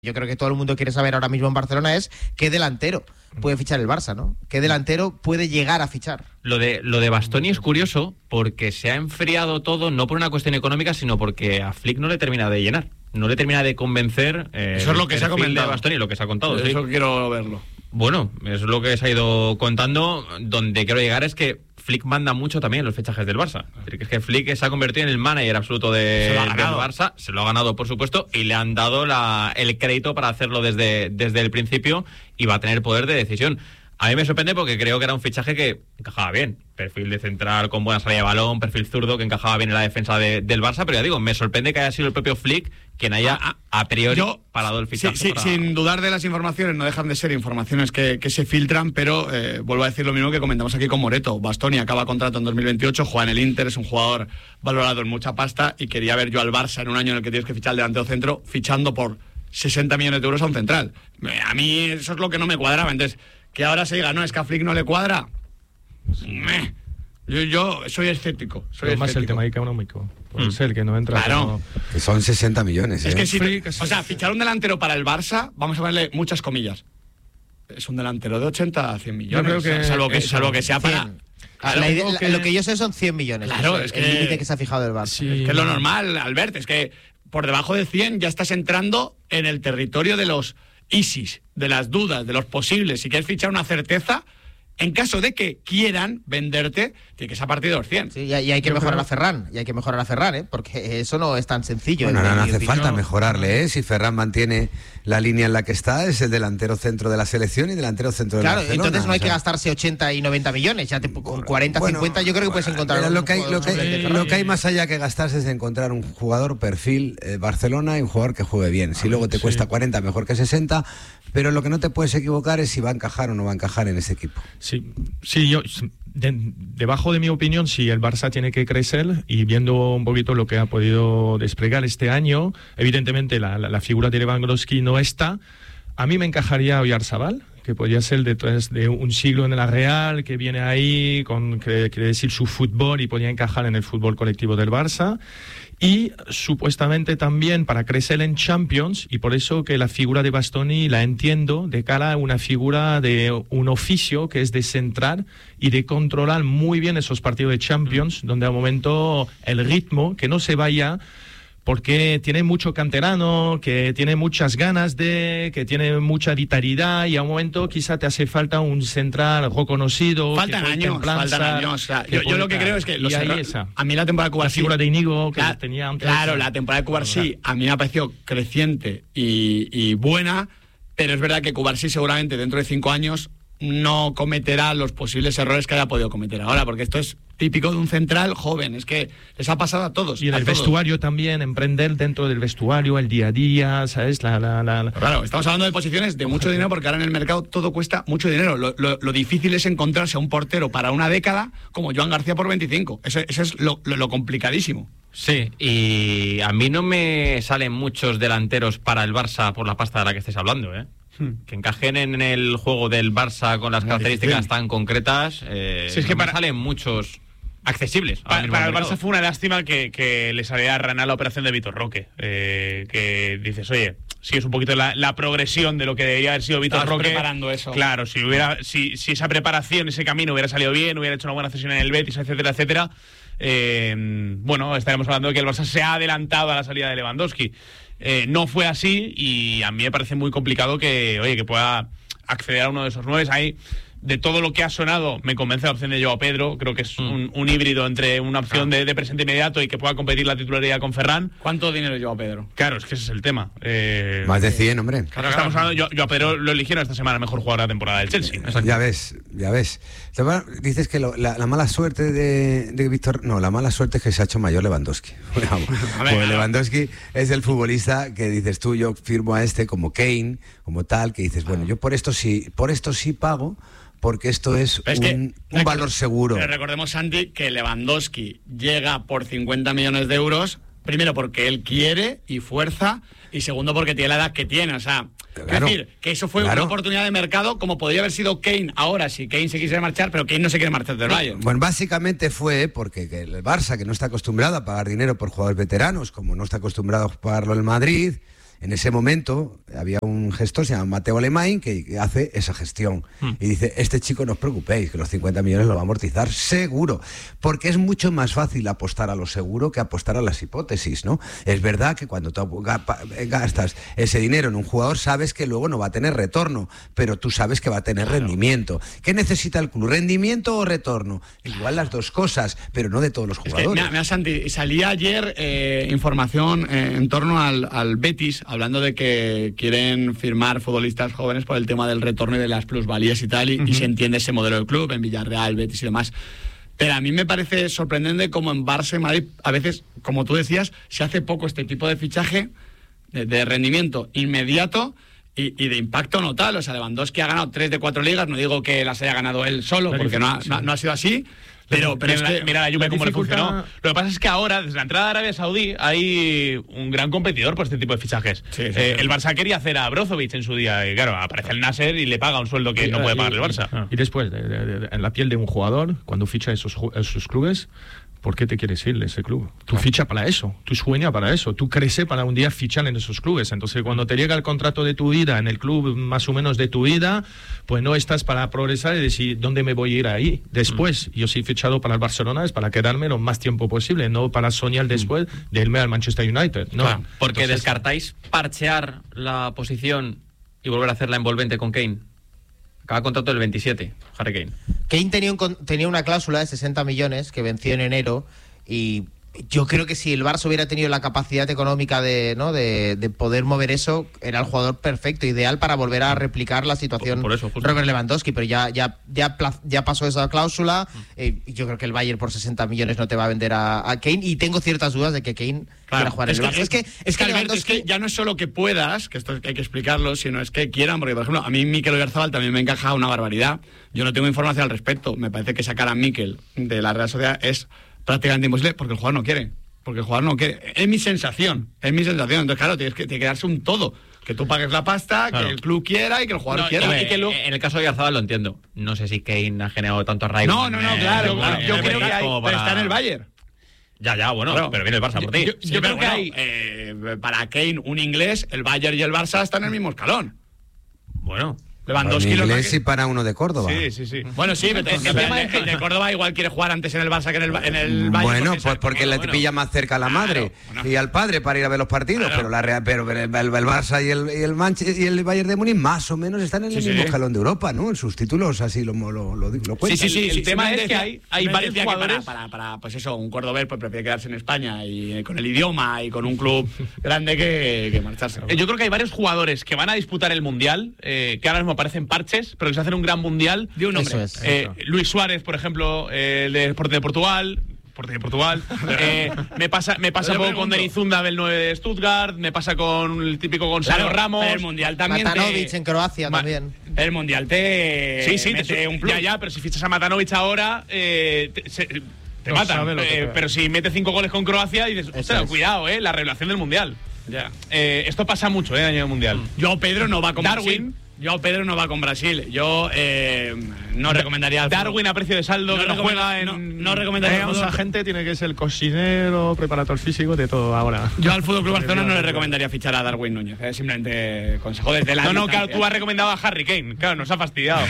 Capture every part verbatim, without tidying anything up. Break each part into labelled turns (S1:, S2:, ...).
S1: Yo creo que todo el mundo quiere saber ahora mismo en Barcelona es qué delantero puede fichar el Barça, ¿no? ¿Qué delantero puede llegar a fichar?
S2: Lo de, lo de Bastoni es curioso porque se ha enfriado todo, no por una cuestión económica, sino porque a Flick no le termina de llenar. No le termina de convencer. Eh,
S3: Eso es lo que se ha comentado.
S2: De Bastoni, lo que se ha contado.
S3: Eso
S2: sí.
S3: quiero verlo.
S2: Bueno, es lo que se ha ido contando. Donde quiero llegar es que Flick manda mucho también en los fichajes del Barça. Es decir, que es que Flick se ha convertido en el manager absoluto de, del Barça. Se lo ha ganado, por supuesto, y le han dado la, el crédito para hacerlo desde, desde el principio y va a tener poder de decisión. A mí me sorprende porque creo que era un fichaje que encajaba bien. Perfil de central con buena salida de balón, perfil zurdo que encajaba bien en la defensa de, del Barça, pero ya digo, me sorprende que haya sido el propio Flick quien haya a, a priori Yo, parado el fichaje.
S3: Sí, sí,
S2: para...
S3: Sin dudar de las informaciones, no dejan de ser informaciones que, que se filtran, pero eh, vuelvo a decir lo mismo que comentamos aquí con Moreto. Bastoni acaba contrato en dos mil veintiocho, juega en el Inter, es un jugador valorado en mucha pasta y quería ver yo al Barça en un año en el que tienes que fichar el delantero centro, fichando por sesenta millones de euros a un central. A mí eso es lo que no me cuadraba, entonces... Que ahora se diga, no, es que a Flick no le cuadra. Meh. Yo, yo soy escéptico. Soy
S4: Pero más
S3: escéptico.
S4: el tema económico. Puede
S3: Mm.
S4: ser que no entra.
S3: Claro.
S4: Como...
S5: Que son sesenta millones.
S3: Es
S5: ¿eh?
S3: que si,
S4: Flick,
S3: o sea, fichar un delantero para el Barça, vamos a ponerle muchas comillas. Es un delantero de ochenta a cien millones.
S4: Yo creo que
S3: salvo, que,
S4: eso,
S3: salvo que sea para...
S1: cien.
S3: Claro,
S1: la idea, la,
S4: que...
S1: Lo que yo sé son cien millones.
S3: Claro,
S1: es,
S3: es
S1: el
S3: que-
S1: límite que se ha fijado el Barça.
S4: Sí.
S3: Es que es lo normal, Albert, es que por debajo de cien ya estás entrando en el territorio de los ISIS, de las dudas, de los posibles. Si quieres fichar una certeza, en caso de que quieran venderte, tiene que ser a partir de los cien.
S1: Sí, y, y hay que
S4: Yo
S1: mejorar
S4: creo-
S1: a Ferran, y hay que mejorar a Ferran, ¿eh? Porque eso no es tan sencillo.
S5: Bueno,
S1: en
S5: no, no
S1: mi
S5: hace
S1: opinión.
S5: falta mejorarle, ¿eh? Si Ferran mantiene la línea en la que está, es el delantero centro de la selección y delantero centro de
S1: Claro,
S5: Barcelona.
S1: entonces no hay
S5: o sea.
S1: que gastarse ochenta y noventa millones, ya te, con cuarenta,
S5: Bueno,
S1: cincuenta yo creo que puedes encontrar
S5: mira,
S1: un
S5: lo que hay,
S1: jugador
S5: lo que hay-
S1: suplente de
S5: lo
S1: Ferran.
S5: que hay más allá que gastarse es encontrar un jugador perfil eh, Barcelona y un jugador que juegue bien. Si
S4: A
S5: luego
S4: ver,
S5: te
S4: sí.
S5: cuesta cuarenta, mejor que sesenta, pero lo que no te puedes equivocar es si va a encajar o no va a encajar en ese equipo.
S4: Sí, sí, yo, de- debajo de mi opinión, sí, el Barça tiene que crecer y viendo un poquito lo que ha podido desplegar este año, evidentemente la, la, la figura de Lewandowski no está. A mí me encajaría Oyarzabal, que podría ser detrás de un siglo en la Real, que viene ahí con, que, quiere decir, su fútbol y podría encajar en el fútbol colectivo del Barça. Y supuestamente también para crecer en Champions, y por eso que la figura de Bastoni la entiendo de cara a una figura de un oficio que es de centrar y de controlar muy bien esos partidos de Champions, donde al momento el ritmo, que no se vaya, porque tiene mucho canterano, que tiene muchas ganas de, que tiene mucha vitalidad y a un momento quizá te hace falta un central reconocido.
S3: Faltan
S4: que puede
S3: años,
S4: templanzar,
S3: faltan años. O sea,
S4: que
S3: yo, yo lo que
S4: puede-
S3: creo es que
S4: y
S3: los
S4: ahí
S3: erro-
S4: esa.
S3: a mí la temporada de
S4: La
S3: Cubarsí,
S4: figura de Íñigo que
S3: la-
S4: tenía antes.
S3: Claro, la temporada de Cubarsí a mí me ha parecido creciente y, y buena, pero es verdad que Cubarsí seguramente dentro de cinco años no cometerá los posibles errores que haya podido cometer ahora, porque esto es típico de un central joven, es que les ha pasado a todos.
S4: Y en
S3: a
S4: el
S3: todos.
S4: vestuario también, emprender dentro del vestuario, el día a día, ¿sabes? La, la, la, la-
S3: Claro, estamos hablando de posiciones de mucho dinero porque ahora en el mercado todo cuesta mucho dinero. Lo, lo- lo difícil es encontrarse a un portero para una década como Joan García por veinticinco. Ese, ese es lo, lo- lo complicadísimo.
S2: Sí, y a mí no me salen muchos delanteros para el Barça por la pasta de la que estés hablando, ¿eh? Que encajen en el juego del Barça con las
S3: Muy
S2: características
S3: difícil.
S2: tan concretas. Eh,
S6: Sí, es que
S2: no me
S6: para-
S2: salen muchos accesibles. ahora
S6: Pa-
S2: mismo
S6: para
S2: al
S6: el
S2: mercado.
S6: Barça fue una lástima que, que le saliera rana la operación de Vitor Roque. Eh, que dices, oye, sí es un poquito la, la progresión de lo que debería haber sido Vitor
S3: Estabas
S6: Roque.
S3: preparando eso.
S6: Claro, si hubiera, si, si esa preparación, ese camino hubiera salido bien, hubiera hecho una buena cesión en el Betis, etcétera, etcétera. Eh, bueno, estaremos hablando de que el Barça se ha adelantado a la salida de Lewandowski. Eh, no fue así y a mí me parece muy complicado que, oye, que pueda acceder a uno de esos nueve. Ahí, de todo lo que ha sonado, me convence la opción de Joao Pedro. Creo que es
S2: Mm.
S6: un, un híbrido entre una opción de, de presente inmediato y que pueda competir la titularidad con Ferran.
S3: ¿Cuánto dinero lleva Pedro?
S6: Claro, es que ese es el tema. Eh,
S5: Más de cien, hombre.
S6: Claro, estamos hablando, yo, yo a Pedro lo eligieron esta semana mejor jugador de la temporada del Chelsea.
S5: Ya ves, ya ves. Dices que lo- la, la mala suerte de, de Víctor... No, la mala suerte es que se ha hecho mayor Lewandowski. Vamos, porque
S3: claro.
S5: Lewandowski es el futbolista que dices tú, yo firmo a este como Kane, como tal, que dices, bueno, yo por esto sí, por esto sí pago, porque esto es,
S3: Pero es
S5: un,
S3: que
S5: un
S3: record-
S5: valor seguro.
S3: Pero recordemos, Santi, que Lewandowski llega por cincuenta millones de euros, primero porque él quiere y fuerza, y segundo porque tiene la edad que tiene. O sea,
S5: Claro.
S3: es decir, que eso fue
S5: Claro.
S3: una oportunidad de mercado como podría haber sido Kane ahora, si Kane se quisiera marchar, pero Kane no se quiere marchar del Bayern.
S5: Bueno, básicamente fue porque que el Barça, que no está acostumbrado a pagar dinero por jugadores veteranos, como no está acostumbrado a pagarlo el Madrid, En ese momento había un gestor, se llama Mateo Alemany, que hace esa gestión. Hmm. Y dice, este chico no os preocupéis, que los cincuenta millones lo va a amortizar seguro. Porque es mucho más fácil apostar a lo seguro que apostar a las hipótesis, ¿no? Es verdad que cuando tú gastas ese dinero en un jugador, sabes que luego no va a tener retorno, pero tú sabes que va a tener claro. rendimiento. ¿Qué necesita el club? ¿Rendimiento o retorno? Igual las dos cosas, pero no de todos los jugadores.
S3: Es que, mira, mira, Santi, salía ayer eh, información eh, en torno al, al Betis, hablando de que quieren firmar futbolistas jóvenes por el tema del retorno y de las plusvalías y tal, y, uh-huh. y se entiende ese modelo de club en Villarreal, Betis y demás. Pero a mí me parece sorprendente como en Barça y Madrid, a veces, como tú decías, se hace poco este tipo de fichaje de, de rendimiento inmediato y, y de impacto no tal. O sea, Lewandowski ha ganado tres de cuatro ligas, no digo que las haya ganado él solo, porque no ha, no, no ha sido así. Pero, pero
S6: mira,
S3: es que,
S6: mira la Juve cómo le funcionó. Lo que pasa es que ahora, desde la entrada de Arabia Saudí, hay un gran competidor por este tipo de fichajes. Sí, sí, eh, sí. El Barça quería hacer a Brozovic en su día, y claro, aparece el Nasser y le paga un sueldo que y, no puede pagar el Barça.
S4: Y, y después, de, de, de, en la piel de un jugador, cuando ficha esos, esos clubes, ¿por qué te quieres ir de ese club? Tú fichas para eso, tú sueñas para eso, tú creces para un día fichar en esos clubes. Entonces, cuando te llega el contrato de tu vida, en el club más o menos de tu vida, pues no estás para progresar y decir, ¿dónde me voy a ir ahí? Después, mm. yo sí he fichado para el Barcelona, es para quedarme lo más tiempo posible, no para soñar después mm. de irme al Manchester United. No.
S2: Claro, porque
S4: Entonces,
S2: descartáis parchear la posición y volver a hacerla envolvente con Kane. Acaba contrato del veintisiete, Harry Kane.
S1: Kane tenía, un, tenía una cláusula de sesenta millones que venció en enero y yo creo que si el Barça hubiera tenido la capacidad económica de, ¿no? de, de poder mover eso, era el jugador perfecto, ideal para volver a replicar la situación
S2: por, por eso,
S1: Robert Lewandowski, pero ya, ya, ya, ya pasó esa cláusula. Eh, yo creo que el Bayern por sesenta millones no te va a vender a, a Kane, y tengo ciertas dudas de que Kane
S3: claro,
S1: quiera jugar en el Barça.
S3: Es que, es, es, que, Alberto, es que ya no es solo que puedas, que esto hay que explicarlo, sino es que quieran, porque por ejemplo, a mí Mikel Oyarzabal también me encaja una barbaridad. Yo no tengo información al respecto. Me parece que sacar a Mikel de la Real Sociedad es prácticamente imposible porque el jugador no quiere. Porque el jugador no quiere. Es mi sensación. Es mi sensación. Entonces, claro, tienes que, tiene que darse un todo. Que tú pagues la pasta, claro. que el club quiera y que el jugador
S2: no,
S3: quiera.
S2: Y que luego... En el caso de Oyarzabal lo entiendo. No sé si Kane ha generado tanto arraigo.
S3: No, no, no, claro. Yo, claro, yo creo que hay,
S2: para...
S3: pero está en el Bayern.
S2: Ya, ya, bueno, claro. Pero viene el Barça por ti.
S3: Yo, yo, sí, yo creo que bueno, hay, eh, para Kane, un inglés, el Bayern y el Barça están en el mismo escalón.
S2: Bueno...
S5: Lewandowski para inglés que... y para uno de Córdoba.
S3: Sí, sí, sí. Bueno, sí, pero el, el, el de Córdoba igual quiere jugar antes en el Barça que en el, en el Bayern.
S5: Bueno, pues porque bueno, le bueno. pilla más cerca a la madre claro, bueno. y al padre para ir a ver los partidos, claro. pero la Real, pero el, el, el Barça y el, y el Manchester y el Bayern de Múnich más o menos están en el sí, mismo sí. escalón de Europa, ¿no? En sus títulos así lo lo lo, lo cuentan.
S3: Sí, sí, sí. El, el, el tema es
S6: que hay, hay varios jugadores
S3: para, para, para, pues eso, un cordobés pues prefiere quedarse en España y con el idioma y con un club grande que, que marcharse.
S6: Yo creo que hay varios jugadores que van a disputar el Mundial, eh, que ahora mismo parecen parches, pero que se hacen un gran mundial.
S3: De un hombre.
S6: Es, eh, Luis Suárez, por ejemplo, eh, el de Deporte de Portugal. Deporte de Portugal. eh, me pasa, me pasa poco con Denis Zunda del nueve de Stuttgart. Me pasa con el típico Gonzalo claro, Ramos.
S3: El mundial también.
S1: Matanovic
S3: te...
S1: en Croacia Ma... también.
S3: El mundial te.
S6: Sí, sí, te un plus. Ya, ya, pero si fichas a Matanovic ahora, eh, te, se, te no matan. Eh, pero si mete cinco goles con Croacia, dices, ostras, cuidado, eh, la revelación del mundial. Ya. Eh, esto pasa mucho, eh, año mundial.
S3: Yo, Pedro, no va con Darwin. Yo, Pedro, no va con Brasil. Yo eh, no recomendaría...
S6: Darwin a precio de saldo, no que no juega en...
S3: No, no recomendaría...
S4: Eh, esa gente tiene que ser el cocinero, preparador físico, de todo ahora.
S3: Yo al Fútbol Club Barcelona no le recomendaría fichar a Darwin Núñez. Eh, simplemente consejo desde la...
S6: No, no, claro, tú has recomendado a Harry Kane. Claro, nos ha fastidiado.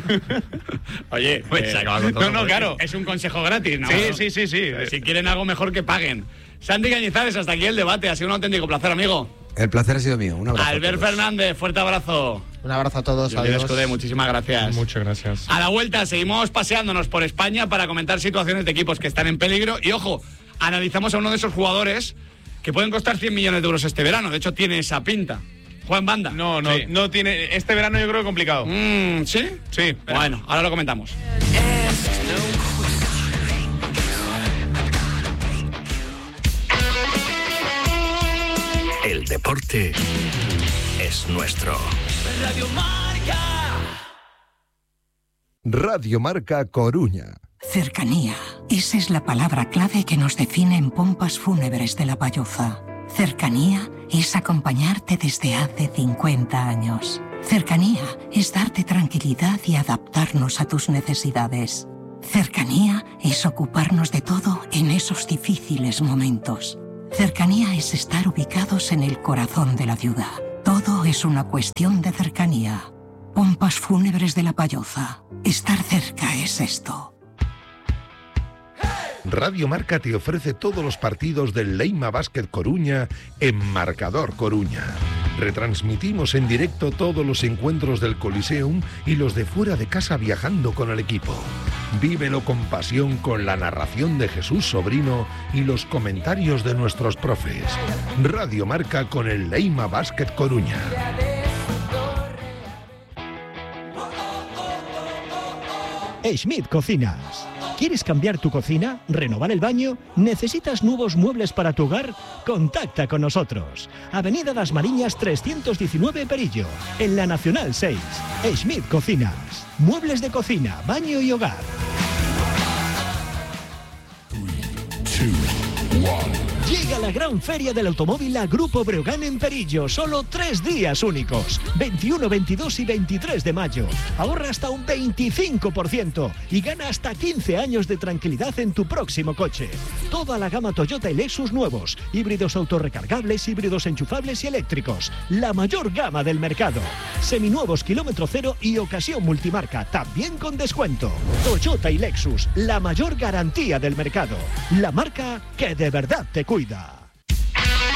S3: Oye,
S6: pues, eh, no, no, claro.
S3: Es un consejo gratis, ¿no?
S6: Sí, sí, sí, sí.
S3: Si quieren algo mejor, que paguen. Santi Cañizares, hasta aquí el debate. Ha sido un auténtico placer, amigo.
S5: El placer ha sido mío. Un abrazo.
S3: Albert Fernández, fuerte abrazo.
S1: Un abrazo a todos.
S3: Adiós. Escudé, muchísimas gracias.
S4: Muchas gracias.
S3: A la vuelta seguimos paseándonos por España para comentar situaciones de equipos que están en peligro. Y ojo, analizamos a uno de esos jugadores que pueden costar cien millones de euros este verano. De hecho, tiene esa pinta. Juan Banda.
S6: No, no, sí. no tiene. Este verano yo creo que complicado.
S3: Mm, ¿Sí?
S6: Sí.
S3: Bueno, ahora lo comentamos.
S7: El deporte es nuestro.
S8: Radio Marca.
S9: Radio Marca Coruña.
S10: Cercanía. Esa es la palabra clave que nos define en Pompas Fúnebres de La Palloza. Cercanía es acompañarte desde hace cincuenta años. Cercanía es darte tranquilidad y adaptarnos a tus necesidades. Cercanía es ocuparnos de todo en esos difíciles momentos. Cercanía es estar ubicados en el corazón de la ciudad. Todo es una cuestión de cercanía. Pompas Fúnebres de La Payoza. Estar cerca es esto.
S9: Radio Marca te ofrece todos los partidos del Leima Basket Coruña en Marcador Coruña. Retransmitimos en directo todos los encuentros del Coliseum y los de fuera de casa viajando con el equipo. Vívelo con pasión con la narración de Jesús Sobrino y los comentarios de nuestros profes. Radio Marca con el Leima Basket Coruña.
S11: Schmidt Cocinas. ¿Quieres cambiar tu cocina? ¿Renovar el baño? ¿Necesitas nuevos muebles para tu hogar? Contacta con nosotros. Avenida Las Mariñas trescientos diecinueve Perillo, en la Nacional seis. Schmidt Cocinas. Muebles de cocina, baño y hogar. Llega la gran feria del automóvil a Grupo Breogán en Perillo. Solo tres días únicos. veintiuno, veintidós y veintitrés de mayo. Ahorra hasta un veinticinco por ciento y gana hasta quince años de tranquilidad en tu próximo coche. Toda la gama Toyota y Lexus nuevos. Híbridos autorrecargables, híbridos enchufables y eléctricos. La mayor gama del mercado. Seminuevos kilómetro cero y ocasión multimarca. También con descuento. Toyota y Lexus. La mayor garantía del mercado. La marca que de verdad te cuida.